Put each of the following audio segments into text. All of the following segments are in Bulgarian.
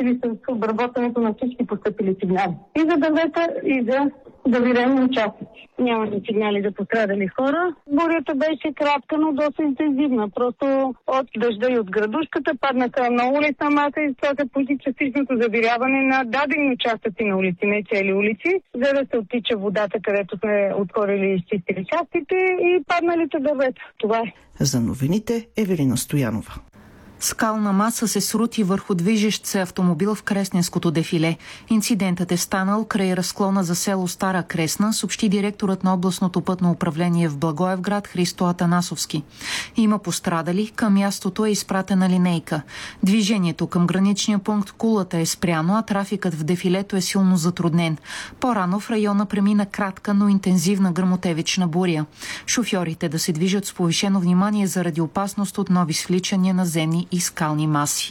продължили с обработването на всички постъпили сигнали. И за дървета, и за завирени участъци. Няма сигнали за пострадали хора. Бурята беше кратка, но доста интензивна. Просто от дъжда и от градушката паднаха на улица Мата и това се получи частичното завиряване на дадени участъци на улици, не цели улици, за да се оттича водата, където сме отворили и изчистили частите и падналите дървета. Това е. За новините Евелина Стоянова. Скална маса се срути върху движещ се автомобил в Кресненското дефиле. Инцидентът е станал край разклона за село Стара Кресна, съобщи директорът на областното пътно управление в Благоевград Христо Атанасовски. Има пострадали, към мястото е изпратена линейка. Движението към граничния пункт Кулата е спряно, а трафикът в дефилето е силно затруднен. По-рано в района премина кратка, но интензивна гръмотевична буря. Шофьорите да се движат с повишено внимание заради опасност от нови свличания на земни и скални маси.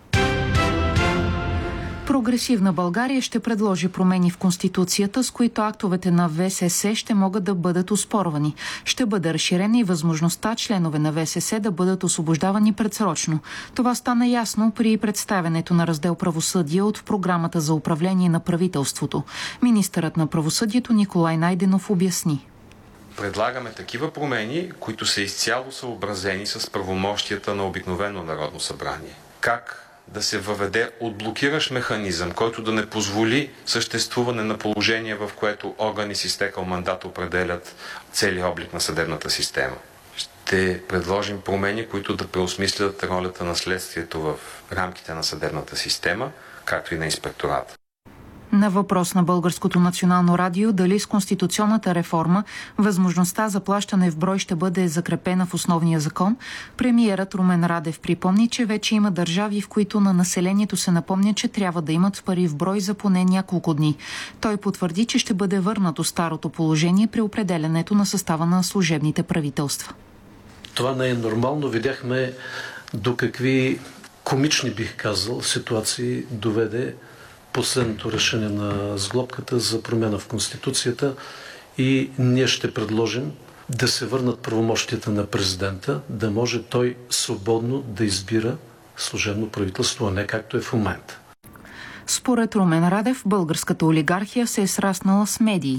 Прогресивна България ще предложи промени в Конституцията, с които актовете на ВСС ще могат да бъдат оспорвани. Ще бъде разширена и възможността членове на ВСС да бъдат освобождавани предсрочно. Това стана ясно при представянето на раздел правосъдие от програмата за управление на правителството. Министърът на правосъдието Николай Найденов обясни. Предлагаме такива промени, които са изцяло съобразени с правомощията на обикновено Народно събрание. Как да се въведе отблокиращ механизъм, който да не позволи съществуване на положение, в което органи с изтекал мандат определят целия облик на съдебната система. Ще предложим промени, които да преосмислят ролята на следствието в рамките на съдебната система, както и на инспектората. На въпрос на Българското национално радио дали с конституционната реформа възможността за плащане в брой ще бъде закрепена в основния закон, премиерът Румен Радев припомни, че вече има държави, в които на населението се напомня, че трябва да имат пари в брой за поне няколко дни. Той потвърди, че ще бъде върнато старото положение при определянето на състава на служебните правителства. Това не е нормално. Видяхме до какви комични, бих казал, ситуации доведе последното решение на сглобката за промяна в Конституцията и ние ще предложим да се върнат правомощията на президента, да може той свободно да избира служебно правителство, а не както е в момента. Според Румен Радев, българската олигархия се е сраснала с медии.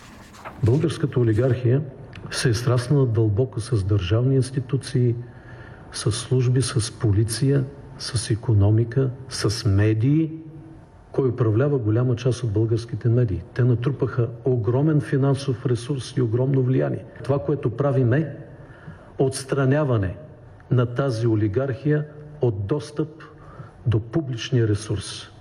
Българската олигархия се е сраснала дълбоко с държавни институции, с служби, с полиция, с икономика, с медии. Кой управлява голяма част от българските медии? Те натрупаха огромен финансов ресурс и огромно влияние. Това, което правим е отстраняване на тази олигархия от достъп до публичния ресурс.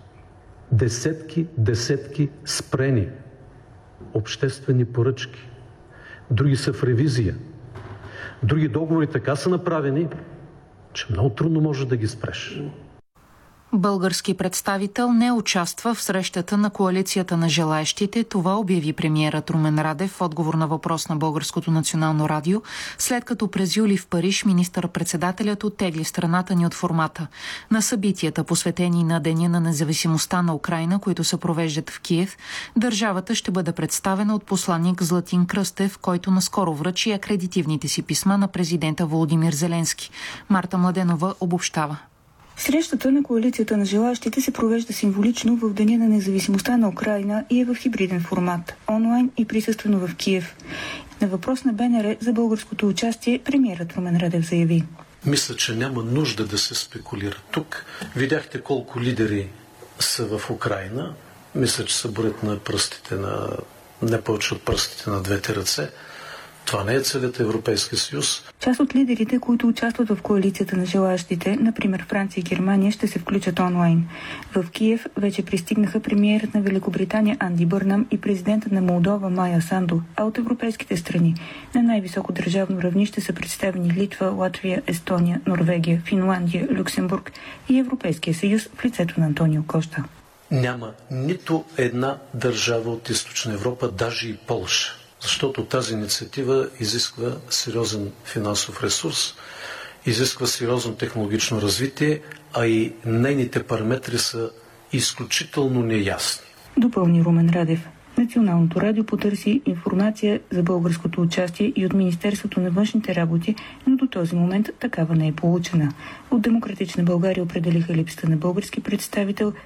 Десетки спрени обществени поръчки. Други са в ревизия. Други договори така са направени, че много трудно може да ги спреш. Български представител не участва в срещата на коалицията на желаещите. Това обяви премиерът Румен Радев в отговор на въпрос на Българското национално радио, след като през юли в Париж министър-председателят оттегли страната ни от формата. На събитията, посветени на Деня на независимостта на Украйна, които се провеждат в Киев, държавата ще бъде представена от посланик Златин Кръстев, който наскоро връчи акредитивните си писма на президента Володимир Зеленски. Марта Младенова обобщава. Срещата на коалицията на желащите се провежда символично в Деня на независимостта на Украйна и е в хибриден формат, онлайн и присъствено в Киев. На въпрос на БНР за българското участие премиерът Румен Радев заяви: Мисля, че няма нужда да се спекулира тук. Видяхте колко лидери са в Украйна. Мисля, че са броят на пръстите на не повече от пръстите на двете ръце. Това не е целият Европейски съюз. Част от лидерите, които участват в коалицията на желаящите, например Франция и Германия, ще се включат онлайн. В Киев вече пристигнаха премиерът на Великобритания Анди Бърнам и президентът на Молдова Майя Санду, а от европейските страни на най-високо държавно равнище са представени Литва, Латвия, Естония, Норвегия, Финландия, Люксембург и Европейския съюз в лицето на Антонио Кошта. Няма нито една държава от Източна Европа, даже и Полша. Защото тази инициатива изисква сериозен финансов ресурс, изисква сериозно технологично развитие, а и нейните параметри са изключително неясни. Допълни Румен Радев. Националното радио потърси информация за българското участие и от Министерството на външните работи, но до този момент такава не е получена. От Демократична България определиха липсата на български представител